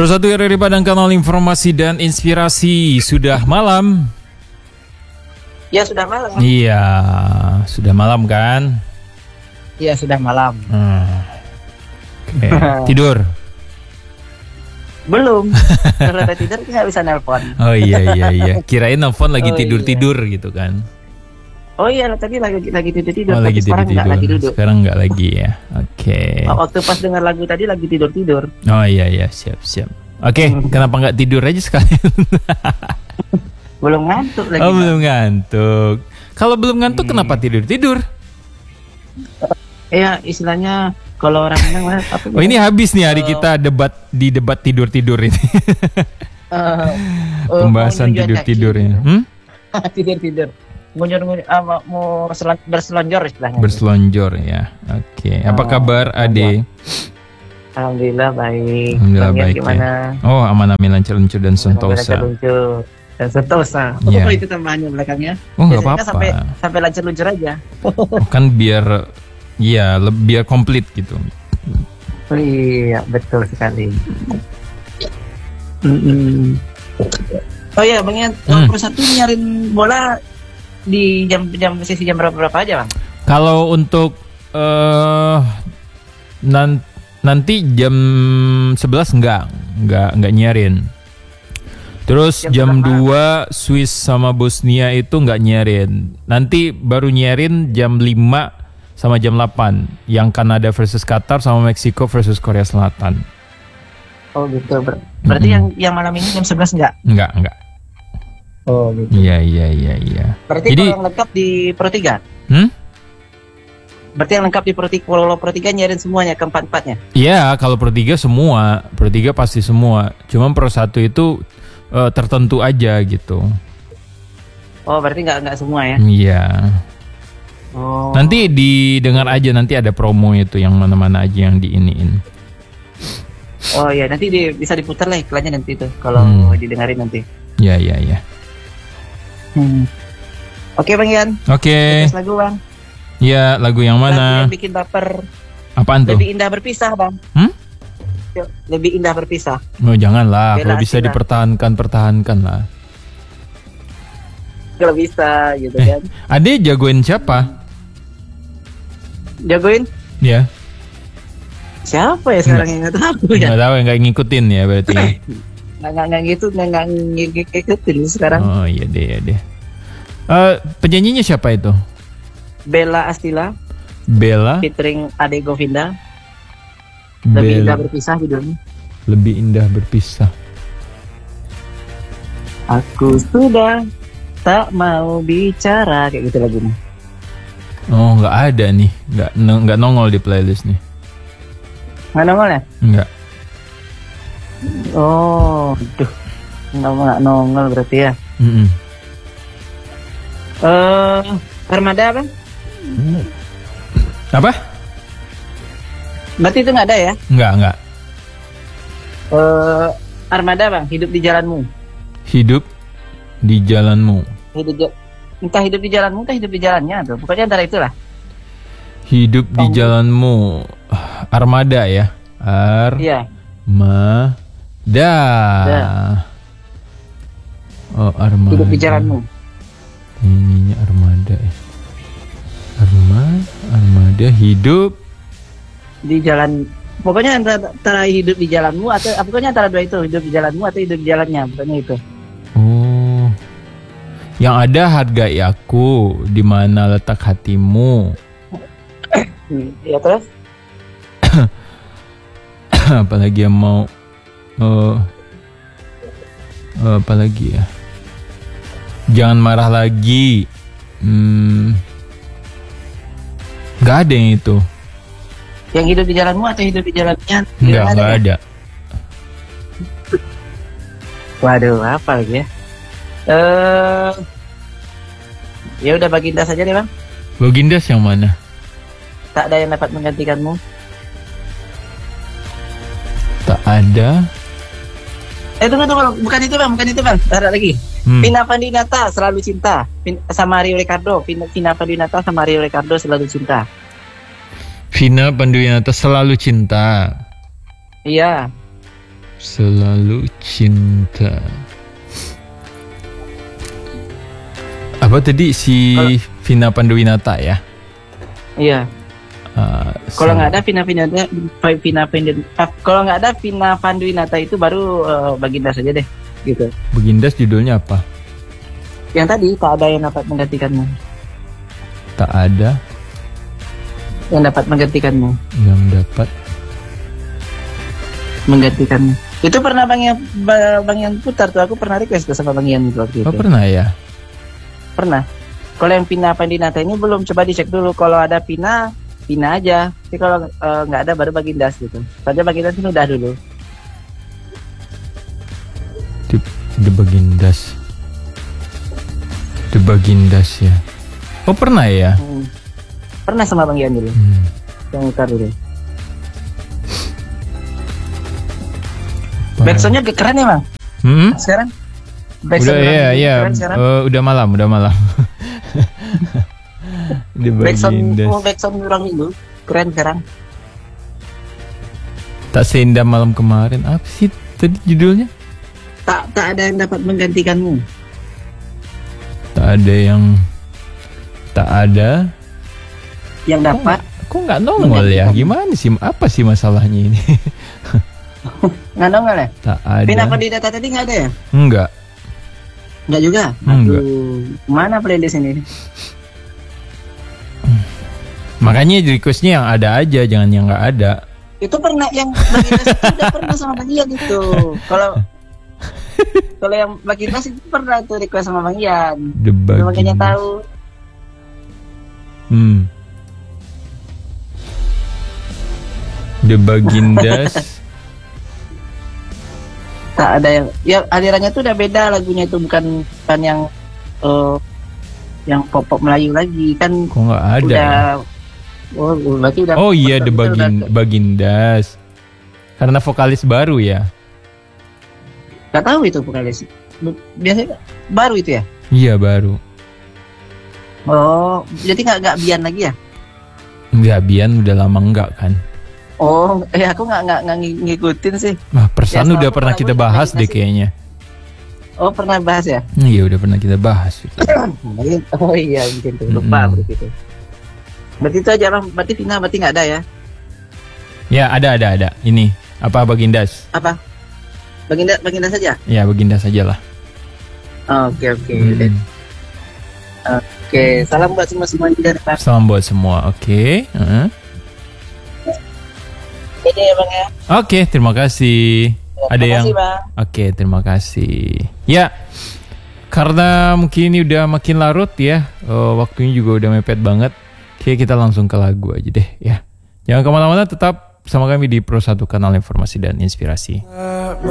Persatu RRI Padang, kanal informasi dan inspirasi. Sudah malam. Ya sudah malam. Iya, sudah malam kan? Iya sudah malam. Oke. Tidur? Belum. Kalau udah tidur nggak bisa nelpon. Oh iya. Kirain nelfon lagi tidur gitu kan? Oh iya, tadi lagi tidur. Oh, lagi sekarang nggak lagi duduk. Sekarang nggak lagi ya. Oke. Waktu pas dengar lagu tadi lagi tidur. Oh iya, siap. Oke, kenapa nggak tidur aja sekalian? Belum ngantuk lagi. Oh, belum ngantuk. Kalau belum ngantuk kenapa tidur? Ya istilahnya kalau orang bilang apa? Oh, ini habis nih hari kita debat tidur ini. Pembahasan tidurnya. Tidur. Mau berselonjor istilahnya. Berselonjor ya. Oke. Apa kabar Ade? Alhamdulillah baik. Alhamdulillah baik gimana? Ya. Oh, aman-aman, lancar luncur dan sentosa. Dan sentosa. Yeah. Oh, itu tambahannya belakangnya. Oh, nggak apa-apa. Sampai lancar luncur aja. Kan biar komplit gitu. Oh, iya, betul sekali. Oh iya, Bang Ian, Persatu nyariin bola di sesi jam berapa aja, Bang? Kalau untuk nanti jam 11 enggak nyiarin. Terus jam 2 Swiss sama Bosnia itu enggak nyiarin. Nanti baru nyiarin jam 5 sama jam 8 yang Kanada versus Qatar sama Meksiko versus Korea Selatan. Oh gitu. Berarti yang malam ini jam 11 enggak? Enggak. Oh gitu. Iya. Berarti Jadi, kalau yang lengkap di Pro 3? Berarti yang lengkap di Pro 3, kalau Pro 3 nyiarin semuanya, keempat-empatnya? Iya, kalau Pro 3 semua. Pro 3 pasti semua. Cuma Pro 1 itu tertentu aja gitu. Oh, berarti nggak semua ya? Iya. Oh. Nanti didengar aja, nanti ada promo itu yang mana-mana aja yang diiniin. Oh iya, nanti bisa diputar lah iklannya nanti itu kalau didengarin nanti. Iya. Oke, Bang Ian. Oke. Lagu, Bang. Iya, lagu yang mana? Lagu yang bikin baper. Apaan tuh? Lebih indah berpisah, Bang. Lebih indah berpisah. Oh, janganlah. Bella Kalau bisa Asila. pertahankan lah. Kalau bisa gitu kan. Ade jagoin siapa? Jagoin? Ya. Siapa ya sekarang yang nggak tahu ya? Nggak tahu, nggak ngikutin ya berarti. nggak ngikutin sekarang. Oh iya deh. Penyanyinya siapa itu? Bella Asila. Bella. Featuring Ade Govinda. Lebih indah berpisah judulnya. Lebih indah berpisah. Aku sudah tak mau bicara, kayak gitu lagunya. Oh, nggak ada nih, nggak nongol di playlist nih. Nggak nongol ya? Nggak. Oh, nggak nongol berarti ya. Armada apa? Apa? Berarti itu nggak ada ya? Nggak. Armada, Bang, hidup di jalanmu. Hidup di jalanmu. Entah hidup di jalanmu, entah hidup di jalannya tuh. Pokoknya antara itulah. Hidup di jalanmu. Armada ya. Iya. Armada. Oh, Armada. Hidup di jalanmu. Ininya Armada ya. Armada hidup di jalan. Pokoknya antara hidup di jalanmu atau pokoknya antara dua itu, hidup di jalanmu atau hidup di jalannya, pokoknya itu. Oh. Yang ada hargai aku, di mana letak hatimu. Ya terus? Apalagi yang mau apalagi ya? Jangan marah lagi. Gak ada yang itu. Yang hidup di jalanmu atau hidup di jalannya? Enggak ada. Waduh, apa lagi ya? Ya udah Baginda saja deh, Bang. Bagindas yang mana? Tak ada yang dapat menggantikanmu. Tak ada. Tunggu, bukan itu Bang. Taruh lagi. Vina Panduwinata selalu cinta. Sama Rio Ricardo. Vina Panduwinata sama Rio Ricardo selalu cinta. Vina Panduwinata selalu cinta. Iya. Selalu cinta. Apa tadi si Vina Panduwinata ya? Iya. Kalau nggak ada kalau nggak ada Vina Panduwinata itu baru Bagindas saja deh, gitu. Bagindas judulnya apa? Yang tadi tak ada yang dapat menggantikanmu. Tak ada Yang dapat menggantikanmu. yang dapat. Menggantikanmu. Itu pernah Bang Ian putar tuh. Aku pernah request tuh sama Bang Ian itu waktu itu. Oh pernah ya? Pernah. Kalau yang Vina Panduwinata ini belum, coba dicek dulu. Kalau ada Vina aja. Tapi kalau nggak ada baru Bagindas gitu. Soalnya Bagindas itu udah dulu. The Bagindas. The Bagindas ya. Oh pernah ya? Pernah sama Bang Ian dulu. Yang putar dulu. Backsoundnya keren ya Bang? Sekarang? Udah ya. Udah malam. The Bagindas. Backsound orang itu keren sekarang. Tak seindah malam kemarin. Apa sih tadi judulnya? Tak ada yang dapat menggantikanmu. Tak ada yang dapat. Kok nggak nongol ya? Gimana sih? Apa sih masalahnya ini? Nggak nongol ya? Tak ada. Vina Panduwinata tadi nggak ada ya? Enggak juga? Enggak. Mana playlist ini? Makanya requestnya yang ada aja, jangan yang nggak ada. Itu pernah yang Bagindas itu udah pernah sama Bang Ian itu. Kalau yang Bagindas itu pernah tuh request sama Bang Ian. Makanya tahu. The Bagindas. Tak ada yang alirannya tuh udah beda lagunya itu, bukan yang pop Melayu lagi kan. Kok nggak ada? Berarti udah. Oh iya, The Bagindas. Karena vokalis baru ya. Gak tahu itu vokalis. Biasanya baru itu ya? Iya baru. Oh, jadi nggak Bian lagi ya? Enggak, Bian udah lama enggak kan? Oh, aku nggak ngikutin sih. Persan ya, udah pernah kita bahas deh kayaknya. Oh, pernah bahas ya? Iya, udah pernah kita bahas. Oh iya, mungkin tuh lupa begitu. Berarti itu aja Bang. Berarti Vina nggak ada ya? Ya, ada. Ini apa Bagindas? Apa? Bagindas saja? Ya, Bagindas saja lah. Oke. Oke, salam buat semua dari Pak. Salam buat semua. Oke. Oke ya Bang ya. Oke, terima kasih. Ada yang Bang. Oke, terima kasih. Ya, karena mungkin ini udah makin larut ya, waktunya juga udah mepet banget. Oke, kita langsung ke lagu aja deh ya. Jangan kemana-mana, tetap sama kami di Pro 1 Kanal Informasi dan Inspirasi.